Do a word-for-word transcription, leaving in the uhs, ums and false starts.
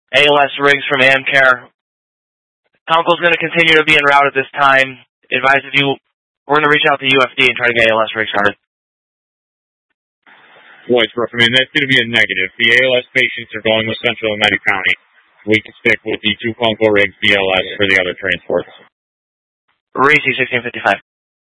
A L S rigs from Amcare. Conkle's going to continue to be en route at this time. Advises you, we're going to reach out to U F D and try to get A L S rigs started. Voice, I mean, that's going to be a negative. The A L S patients are going with Central and Medi County. We can stick with the two Conkle rigs B L S for the other transports. Reese sixteen fifty-five.